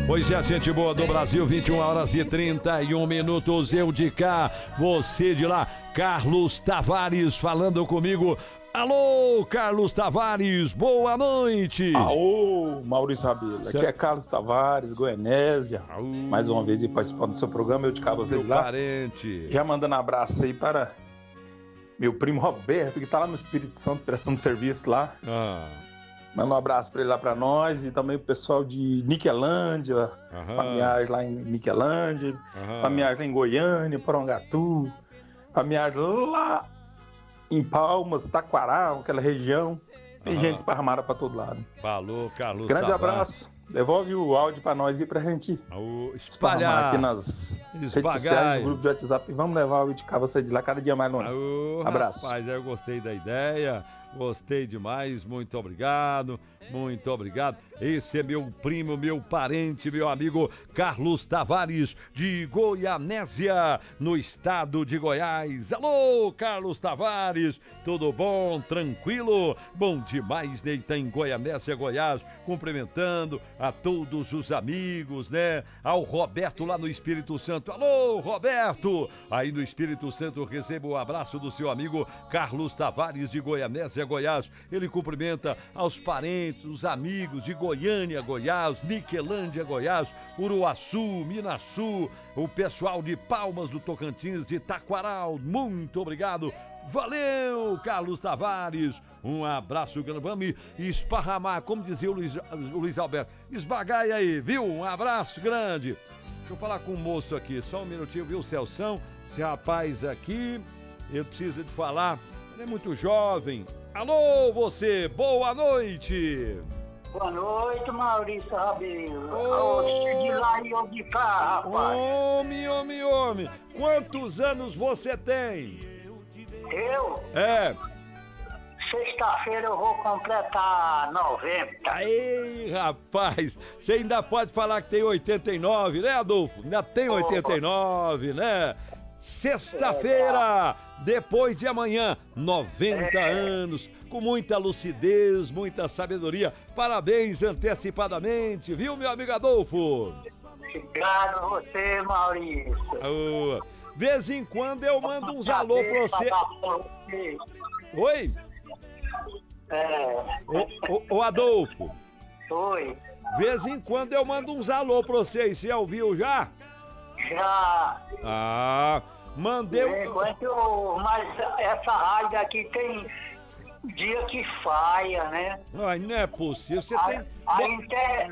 Pois é, gente boa do Brasil, 21 horas e 31 minutos, eu de cá, você de lá, Carlos Tavares falando comigo. Alô, Carlos Tavares, boa noite. Alô, Maurício Rabelo, aqui é Carlos Tavares, Goianésia. Mais uma vez participando do seu programa, eu de cá, vocês lá. Parente. Já mandando abraço aí para meu primo Roberto, que tá lá no Espírito Santo prestando serviço lá. Manda um abraço para ele lá para nós e também o pessoal de Niquelândia, familiares lá em Niquelândia, familiares lá em Goiânia, Porangatu, familiares lá em Palmas, Taquaral, aquela região. Tem gente esparramada para todo lado. Falou, Carlos Grande Tavares. Abraço. Devolve o áudio para nós e pra gente espalhar aqui nas redes sociais, no grupo de WhatsApp. E vamos levar o Iticá, você de lá cada dia mais longe. Abraço. Rapaz, eu gostei da ideia. Gostei demais, muito obrigado, muito obrigado. Esse é meu primo, meu parente, meu amigo Carlos Tavares, de Goianésia, no estado de Goiás. Alô, Carlos Tavares, tudo bom? Tranquilo? Bom demais, né? Tá em Goianésia, Goiás, cumprimentando a todos os amigos, né? Ao Roberto lá no Espírito Santo. Alô, Roberto! Aí no Espírito Santo recebo o abraço do seu amigo Carlos Tavares, de Goianésia, Goiás. Ele cumprimenta aos parentes, os amigos de Goiânia, Goiás, Niquelândia, Goiás, Uruaçu, Minaçu, o pessoal de Palmas do Tocantins, de Taquaral. Muito obrigado. Valeu, Carlos Tavares. Um abraço grande. Vamos esparramar, como dizia o Luiz Alberto. Esbagaia aí, viu? Um abraço grande. Deixa eu falar com o moço aqui, só um minutinho, viu, Celção? Esse rapaz aqui, ele precisa de falar. Ele é muito jovem. Alô, você, boa noite. Boa noite, Maurício Rabelo. Ô, de lá e eu de cá, rapaz. Homem. Quantos anos você tem? Eu? É. Sexta-feira eu vou completar 90. Aí, rapaz, você ainda pode falar que tem 89, né, Adolfo? Ainda tem 89, né? Sexta-feira, depois de amanhã, 90 anos, com muita lucidez, muita sabedoria. Parabéns antecipadamente, viu, meu amigo Adolfo? Obrigado a você, Maurício. Vez em quando eu mando uns alô pra você. Oi? Ô Adolfo. Oi. Vez em quando eu mando uns alô pra vocês, você ouviu já? Já. Mandei mas essa rádio aqui tem dia que falha, né? Ai, não é possível, você tem...